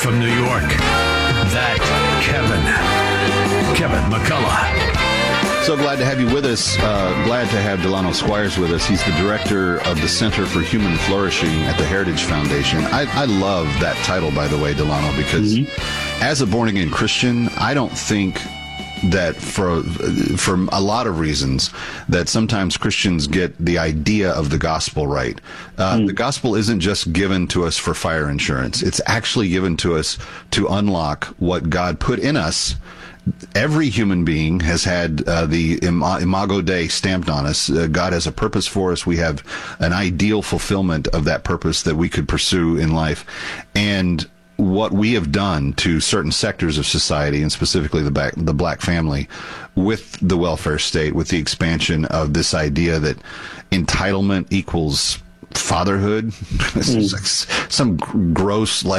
From New York, that Kevin McCullough. So glad to have you with us. Glad to have Delano Squires with us. He's the director of the Center for Human Flourishing at the Heritage Foundation. I love that title, by the way, Delano, because as a born-again Christian, I don't think that for a lot of reasons that sometimes Christians get the idea of the gospel right. The gospel isn't just given to us for fire insurance. It's actually given to us to unlock what God put in us. Every human being has had the Imago Dei stamped on us. God has a purpose for us. We have an ideal fulfillment of that purpose that we could pursue in life. And what we have done to certain sectors of society, and specifically the black family, with the welfare state, with the expansion of this idea that entitlement equals fatherhood, some gross